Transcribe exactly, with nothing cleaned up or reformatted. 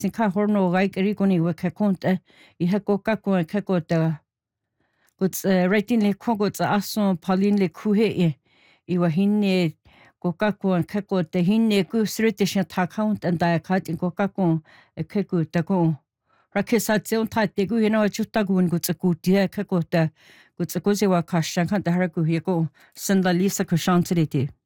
sin ka horno gai ri koni we ka konta I ha ko ka ko ka ko ta guts rating le ko guts ason Pauline le kuhe e I wa hinne ko ka ko ka ko te hinne ku srete sha ta count and da ka tin ko ka ko e ka ko ta ko rakesation ta te gu hina chuta gun guts ku dia ka ko ta guts ko se wa ka shan ka da har ku he ko sandalisa ko shantrete